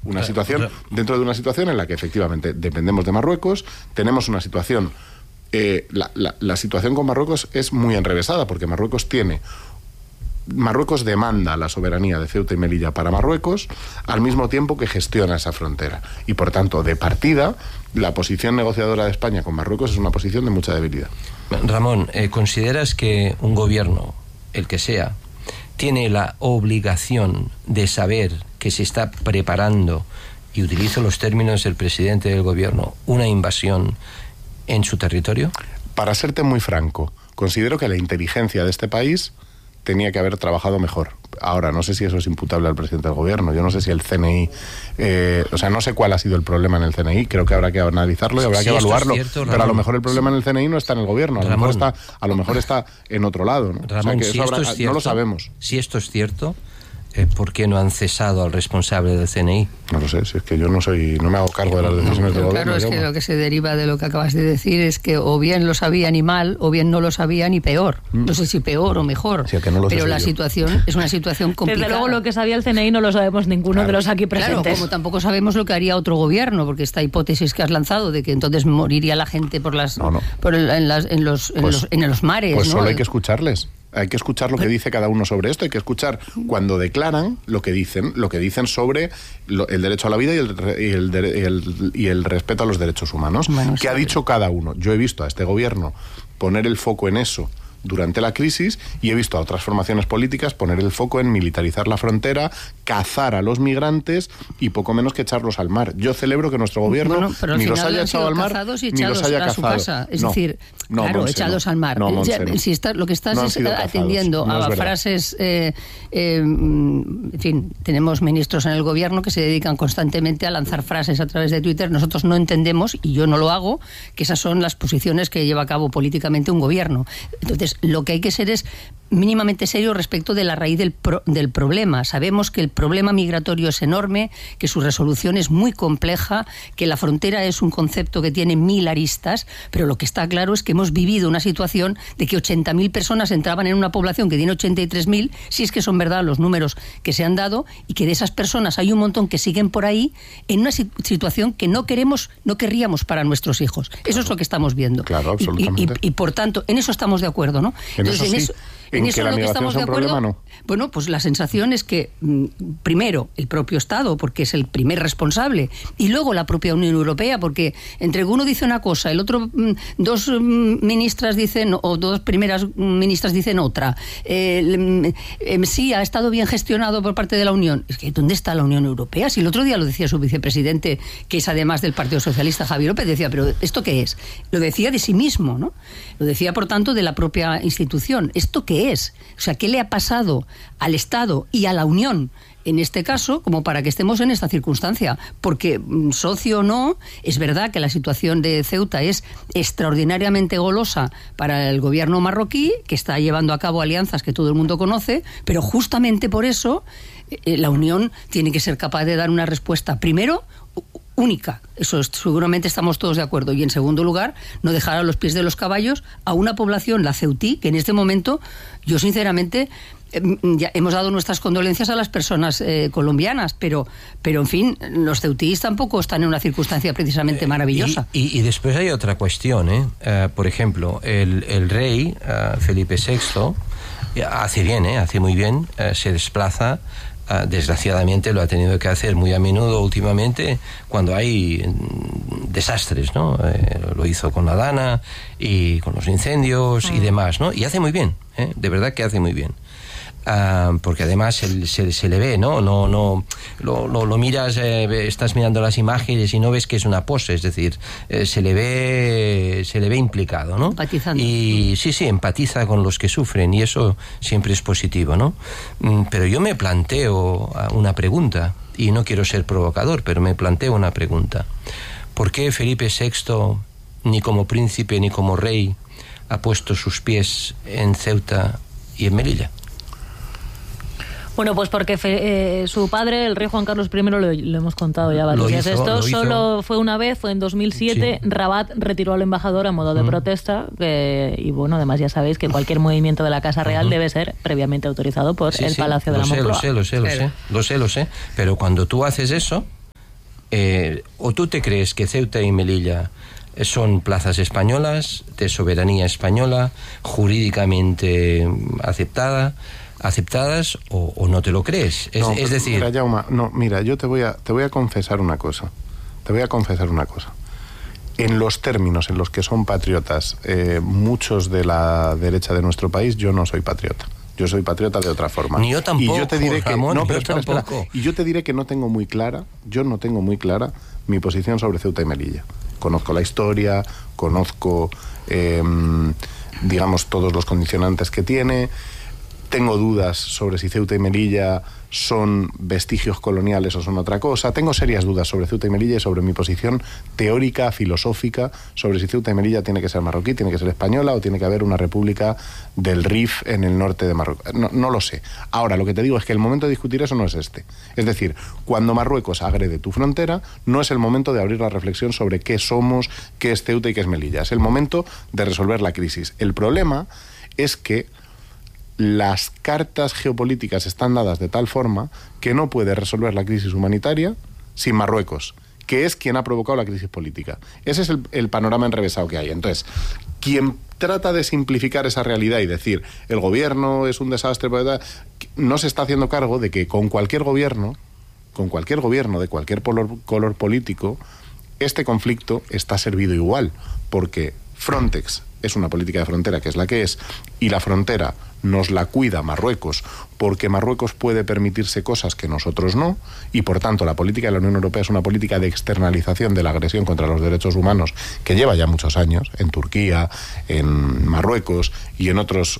dentro de una situación en la que efectivamente dependemos de Marruecos, tenemos una situación... La situación con Marruecos es muy enrevesada, porque Marruecos demanda la soberanía de Ceuta y Melilla para Marruecos, al mismo tiempo que gestiona esa frontera. Y por tanto, de partida, la posición negociadora de España con Marruecos es una posición de mucha debilidad. Ramón, ¿consideras que un gobierno, el que sea, tiene la obligación de saber que se está preparando, y utilizo los términos del presidente del gobierno, una invasión en su territorio? Para serte muy franco, considero que la inteligencia de este país tenía que haber trabajado mejor. Ahora, no sé si eso es imputable al presidente del gobierno, yo no sé si el CNI... no sé cuál ha sido el problema en el CNI, creo que habrá que analizarlo y habrá que evaluarlo, cierto, pero a lo mejor el problema en el CNI no está en el gobierno, a lo mejor está en otro lado, ¿no? Ramón, o sea, que no lo sabemos. Si esto es cierto, ¿por qué no han cesado al responsable del CNI? No lo sé, si es que yo no me hago cargo de las decisiones del gobierno. Claro, es que lo que se deriva de lo que acabas de decir es que o bien lo sabían y mal, o bien no lo sabían y peor. No sé si peor o mejor, sí, que no pero la situación es una situación complicada. Desde luego lo que sabía el CNI no lo sabemos ninguno de los aquí presentes. Claro, como tampoco sabemos lo que haría otro gobierno, porque esta hipótesis que has lanzado de que entonces moriría la gente en los mares. Pues ¿no? solo hay que escucharles. Hay que escuchar lo que dice cada uno sobre esto, hay que escuchar cuando declaran lo que dicen sobre el derecho a la vida y el respeto a los derechos humanos. Bueno, ¿qué ha dicho cada uno? Yo he visto a este gobierno poner el foco en eso durante la crisis y he visto a otras formaciones políticas poner el foco en militarizar la frontera, cazar a los migrantes y poco menos que echarlos al mar. Yo celebro que nuestro gobierno ni los haya echado al mar ni los haya cazado. Su casa. Es decir, claro, echados al mar. Si lo que estás es atendiendo a frases... en fin, tenemos ministros en el gobierno que se dedican constantemente a lanzar frases a través de Twitter. Nosotros no entendemos, y yo no lo hago, que esas son las posiciones que lleva a cabo políticamente un gobierno. Entonces, lo que hay que ser es mínimamente serio respecto de la raíz del problema. Sabemos que el problema migratorio es enorme, que su resolución es muy compleja, que la frontera es un concepto que tiene 1000 aristas, pero lo que está claro es que hemos vivido una situación de que 80.000 personas entraban en una población que tiene 83.000, si es que son verdad los números que se han dado, y que de esas personas hay un montón que siguen por ahí en una situación que no querríamos para nuestros hijos. Eso es lo que estamos viendo. Claro, absolutamente. Y por tanto, en eso estamos de acuerdo, ¿no? Entonces, en eso lo que estamos de acuerdo, ¿no? Bueno, pues la sensación es que primero el propio Estado, porque es el primer responsable, y luego la propia Unión Europea, porque entre uno dice una cosa, el otro dos ministras dicen, o dos primeras ministras dicen otra. Sí, ha estado bien gestionado por parte de la Unión. Es que ¿dónde está la Unión Europea? Si el otro día lo decía su vicepresidente, que es además del Partido Socialista, Javier López, decía, pero ¿esto qué es? Lo decía de sí mismo, ¿no? Lo decía, por tanto, de la propia institución. ¿Esto qué es? O sea, ¿qué le ha pasado al Estado y a la Unión en este caso como para que estemos en esta circunstancia? Porque, socio o no, es verdad que la situación de Ceuta es extraordinariamente golosa para el gobierno marroquí, que está llevando a cabo alianzas que todo el mundo conoce, pero justamente por eso la Unión tiene que ser capaz de dar una respuesta, primero, única. Eso seguramente estamos todos de acuerdo. Y en segundo lugar, no dejar a los pies de los caballos a una población, la ceutí, que en este momento, yo sinceramente, ya hemos dado nuestras condolencias a las personas colombianas, pero en fin, los ceutíes tampoco están en una circunstancia precisamente maravillosa. Y después hay otra cuestión, por ejemplo, el rey Felipe VI hace muy bien, se desplaza. Desgraciadamente lo ha tenido que hacer muy a menudo últimamente cuando hay desastres, ¿no? Lo hizo con la Dana y con los incendios y demás, ¿no? Y hace muy bien, de verdad que hace muy bien. Porque además se le ve, ¿no? Lo miras, estás mirando las imágenes y no ves que es una pose, es decir, se le ve implicado, ¿no? Empatizando. Y sí, empatiza con los que sufren y eso siempre es positivo, ¿no? Pero yo me planteo una pregunta, y no quiero ser provocador, pero me planteo una pregunta. ¿Por qué Felipe VI, ni como príncipe ni como rey, ha puesto sus pies en Ceuta y en Melilla? Bueno, pues porque su padre, el rey Juan Carlos I, lo hemos contado ya varias veces. Esto solo fue una vez, fue en 2007. Sí. Rabat retiró al embajador a modo de protesta. Y bueno, además ya sabéis que cualquier movimiento de la Casa Real debe ser previamente autorizado por el Palacio de la Moncloa. Lo sé. Pero cuando tú haces eso, ¿O tú te crees que Ceuta y Melilla son plazas españolas, de soberanía española, jurídicamente aceptadas, o no te lo crees? Es decir... Mira, Jaume, mira, yo te voy a confesar una cosa. En los términos en los que son patriotas muchos de la derecha de nuestro país, yo no soy patriota. Yo soy patriota de otra forma. Ni yo tampoco, y yo te diré que, Ramón, no, pero espera. Y yo te diré que no tengo muy clara mi posición sobre Ceuta y Melilla. Conozco la historia, conozco, digamos, todos los condicionantes que tiene. Tengo dudas sobre si Ceuta y Melilla son vestigios coloniales o son otra cosa. Tengo serias dudas sobre Ceuta y Melilla y sobre mi posición teórica, filosófica, sobre si Ceuta y Melilla tiene que ser marroquí, tiene que ser española o tiene que haber una república del Rif en el norte de Marruecos. No lo sé. Ahora, lo que te digo es que el momento de discutir eso no es este. Es decir, cuando Marruecos agrede tu frontera, no es el momento de abrir la reflexión sobre qué somos, qué es Ceuta y qué es Melilla. Es el momento de resolver la crisis. El problema es que las cartas geopolíticas están dadas de tal forma que no puede resolver la crisis humanitaria sin Marruecos, que es quien ha provocado la crisis política. Ese es el panorama enrevesado que hay. Entonces, quien trata de simplificar esa realidad y decir el gobierno es un desastre, no se está haciendo cargo de que con cualquier gobierno de cualquier color político, este conflicto está servido igual, porque Frontex es una política de frontera que es la que es, y la frontera nos la cuida Marruecos, porque Marruecos puede permitirse cosas que nosotros no, y por tanto la política de la Unión Europea es una política de externalización de la agresión contra los derechos humanos que lleva ya muchos años, en Turquía, en Marruecos y en otros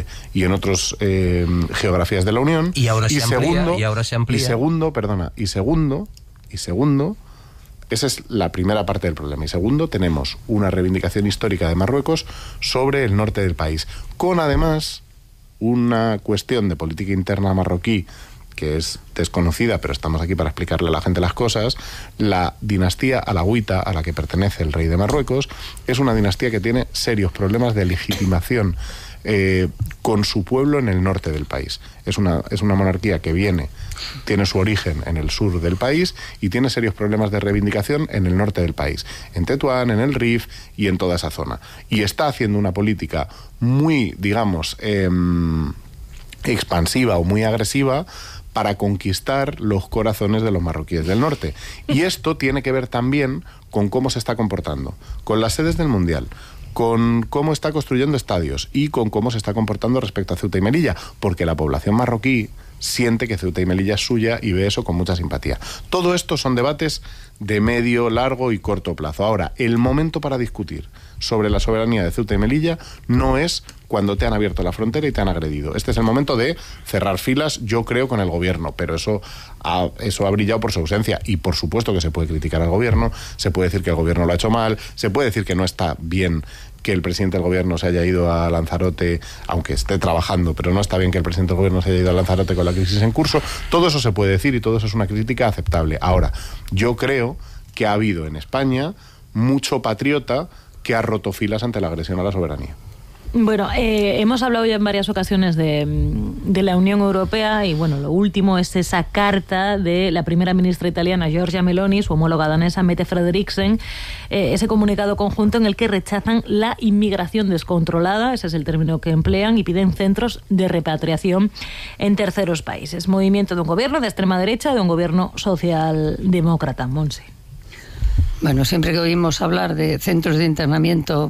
geografías de la Unión. Y ahora se amplía. Y segundo, esa es la primera parte del problema. Y segundo, tenemos una reivindicación histórica de Marruecos sobre el norte del país, con además una cuestión de política interna marroquí que es desconocida, pero estamos aquí para explicarle a la gente las cosas. La dinastía alauita a la que pertenece el rey de Marruecos es una dinastía que tiene serios problemas de legitimación con su pueblo en el norte del país. Es una monarquía que tiene su origen en el sur del país y tiene serios problemas de reivindicación en el norte del país, en Tetuán, en el Rif y en toda esa zona. Y está haciendo una política muy, digamos, expansiva o muy agresiva para conquistar los corazones de los marroquíes del norte. Y esto tiene que ver también con cómo se está comportando, con las sedes del Mundial, con cómo está construyendo estadios y con cómo se está comportando respecto a Ceuta y Melilla, porque la población marroquí siente que Ceuta y Melilla es suya y ve eso con mucha simpatía. Todo esto son debates de medio, largo y corto plazo. Ahora, el momento para discutir sobre la soberanía de Ceuta y Melilla no es cuando te han abierto la frontera y te han agredido. Este es el momento de cerrar filas, yo creo, con el gobierno, pero eso ha brillado por su ausencia, y por supuesto que se puede criticar al gobierno, se puede decir que el gobierno lo ha hecho mal, se puede decir que no está bien que el presidente del gobierno se haya ido a Lanzarote, aunque esté trabajando, pero no está bien que el presidente del gobierno se haya ido a Lanzarote con la crisis en curso. Todo eso se puede decir y todo eso es una crítica aceptable. Ahora, yo creo que ha habido en España mucho patriota que ha roto filas ante la agresión a la soberanía. Bueno, hemos hablado ya en varias ocasiones de la Unión Europea y, bueno, lo último es esa carta de la primera ministra italiana Giorgia Meloni, su homóloga danesa Mette Frederiksen, ese comunicado conjunto en el que rechazan la inmigración descontrolada, ese es el término que emplean, y piden centros de repatriación en terceros países. Movimiento de un gobierno de extrema derecha, de un gobierno socialdemócrata. Monse. Bueno, siempre que oímos hablar de centros de internamiento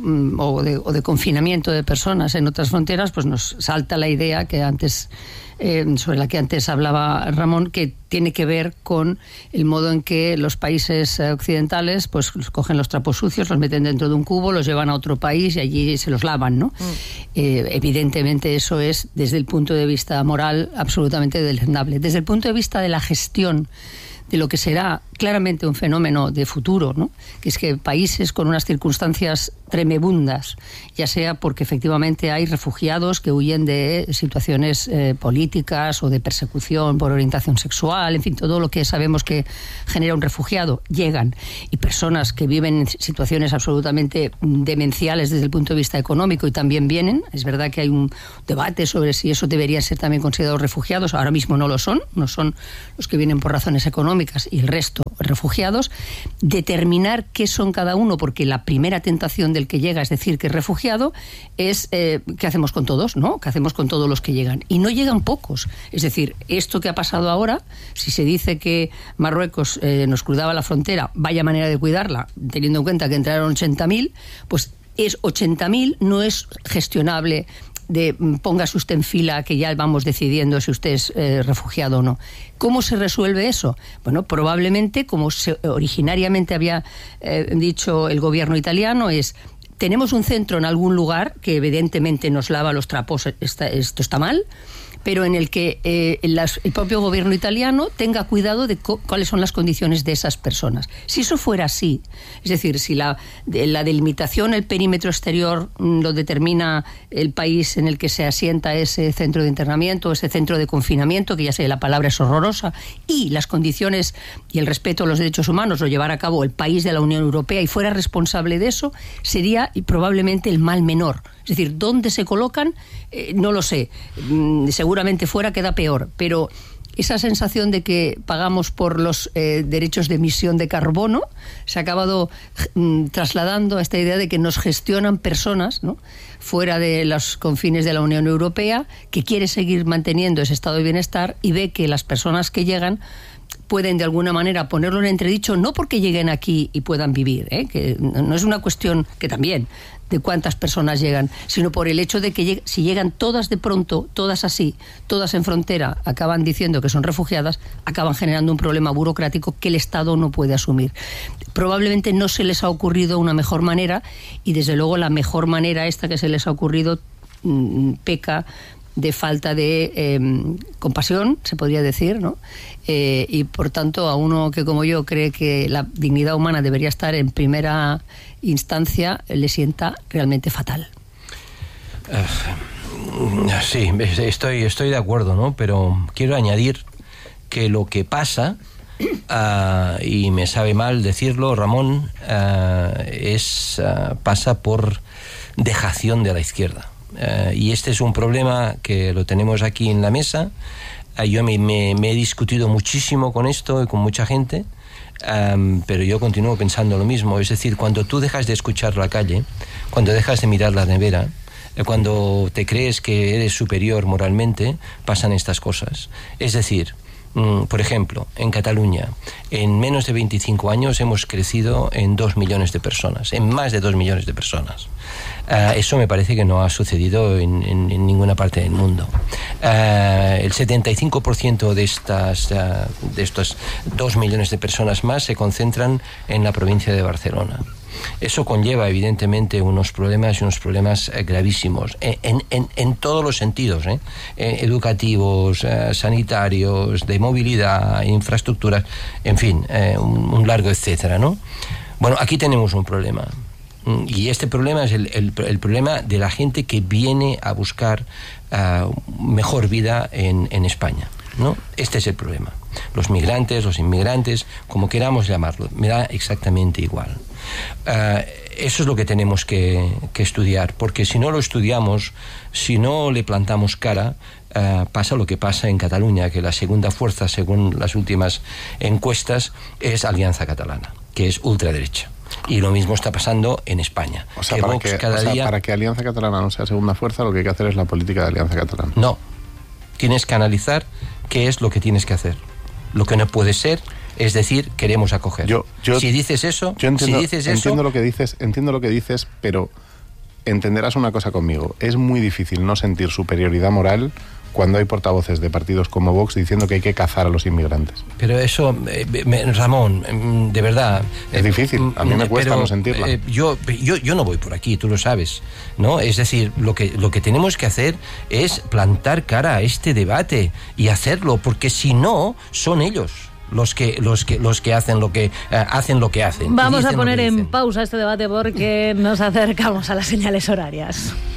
o de confinamiento de personas en otras fronteras, pues nos salta la idea que antes sobre la que antes hablaba Ramón, que tiene que ver con el modo en que los países occidentales pues cogen los trapos sucios, los meten dentro de un cubo, los llevan a otro país y allí se los lavan, ¿no? Evidentemente eso es, desde el punto de vista moral, absolutamente deleznable. Desde el punto de vista de la gestión de lo que será claramente un fenómeno de futuro, ¿no? Que es que países con unas circunstancias tremebundas, ya sea porque efectivamente hay refugiados que huyen de situaciones políticas o de persecución por orientación sexual, en fin, todo lo que sabemos que genera un refugiado, llegan, y personas que viven en situaciones absolutamente demenciales desde el punto de vista económico y también vienen. Es verdad que hay un debate sobre si eso debería ser también considerados refugiados, ahora mismo no lo son, no son los que vienen por razones económicas, económicas y el resto refugiados, determinar qué son cada uno, porque la primera tentación del que llega es decir que es refugiado, es qué hacemos con todos, ¿no? ¿Qué hacemos con todos los que llegan? Y no llegan pocos. Es decir, esto que ha pasado ahora, si se dice que Marruecos nos cruzaba la frontera, vaya manera de cuidarla, teniendo en cuenta que entraron 80.000, pues es 80.000, no es gestionable de póngase usted en fila que ya vamos decidiendo si usted es refugiado o no. ¿Cómo se resuelve eso? Bueno, probablemente, como originariamente había dicho el gobierno italiano, tenemos un centro en algún lugar que evidentemente nos lava los trapos, esto está mal, pero en el que el propio gobierno italiano tenga cuidado de cuáles son las condiciones de esas personas. Si eso fuera así, es decir, si la delimitación, el perímetro exterior lo determina el país en el que se asienta ese centro de internamiento, ese centro de confinamiento, que ya sé, la palabra es horrorosa, y las condiciones y el respeto a los derechos humanos lo llevara a cabo el país de la Unión Europea y fuera responsable de eso, sería probablemente el mal menor. Es decir, ¿dónde se colocan? No lo sé. Seguramente fuera queda peor, pero esa sensación de que pagamos por los derechos de emisión de carbono se ha acabado trasladando a esta idea de que nos gestionan personas, ¿no?, fuera de los confines de la Unión Europea, que quiere seguir manteniendo ese estado de bienestar y ve que las personas que llegan pueden de alguna manera ponerlo en entredicho, no porque lleguen aquí y puedan vivir, que no es una cuestión, que también, de cuántas personas llegan, sino por el hecho de que si llegan todas de pronto, todas así, todas en frontera, acaban diciendo que son refugiadas, acaban generando un problema burocrático que el Estado no puede asumir. Probablemente no se les ha ocurrido una mejor manera, y desde luego la mejor manera esta que se les ha ocurrido peca de falta de compasión, se podría decir, ¿no? Y por tanto, a uno que como yo cree que la dignidad humana debería estar en primera instancia, le sienta realmente fatal. Sí, estoy de acuerdo, ¿no? Pero quiero añadir que lo que pasa, y me sabe mal decirlo, Ramón, pasa por dejación de la izquierda. Y este es un problema que lo tenemos aquí en la mesa. Yo me he discutido muchísimo con esto y con mucha gente, pero yo continúo pensando lo mismo. Es decir, cuando tú dejas de escuchar la calle, cuando dejas de mirar la nevera, cuando te crees que eres superior moralmente, pasan estas cosas. Es decir, por ejemplo, en Cataluña, en menos de 25 años hemos crecido en 2 millones de personas, en más de 2 millones de personas. Eso me parece que no ha sucedido en ninguna parte del mundo. El 75% de estos 2 millones de personas más se concentran en la provincia de Barcelona. Eso conlleva evidentemente unos problemas gravísimos en todos los sentidos, educativos, sanitarios, de movilidad, infraestructuras, en fin, un largo etcétera, ¿no? Bueno, aquí tenemos un problema. Y este problema es el problema de la gente que viene a buscar mejor vida en España, ¿no? Este es el problema. Los migrantes, los inmigrantes, como queramos llamarlo, me da exactamente igual. Eso es lo que tenemos que estudiar, porque si no lo estudiamos, si no le plantamos cara, pasa lo que pasa en Cataluña, que la segunda fuerza, según las últimas encuestas, es Alianza Catalana, que es ultraderecha. Y lo mismo está pasando en España. O sea, para que Alianza Catalana no sea segunda fuerza, lo que hay que hacer es la política de Alianza Catalana. No. Tienes que analizar qué es lo que tienes que hacer. Lo que no puede ser es decir, queremos acoger. Si dices eso, entiendo lo que dices, pero entenderás una cosa conmigo. Es muy difícil no sentir superioridad moral cuando hay portavoces de partidos como Vox diciendo que hay que cazar a los inmigrantes. Pero eso, Ramón, de verdad... Es difícil, a mí me cuesta no sentirla. Yo no voy por aquí, tú lo sabes, ¿no? Es decir, lo que tenemos que hacer es plantar cara a este debate y hacerlo, porque si no, son ellos los que hacen lo que hacen. Vamos a poner en pausa este debate porque nos acercamos a las señales horarias.